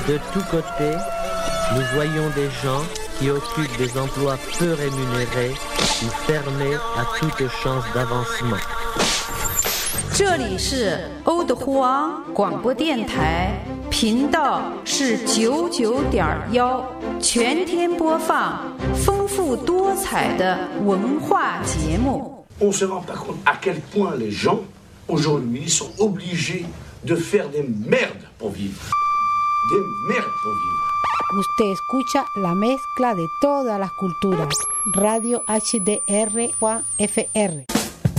De tous côtés, nous voyons des gens qui occupent des emplois peu rémunérés ou fermés à toute chance d'avancement. 这里是欧德呼昂广播电台，频道是99.1，全天播放丰富多彩的文化节目。 On se rend pas compte à quel point les gens aujourd'hui sont obligés de faire des merdes pour vivre. Des merdes pour vivre. Usted escucha la mezcla de todas las culturas. Radio HDR Juan FR.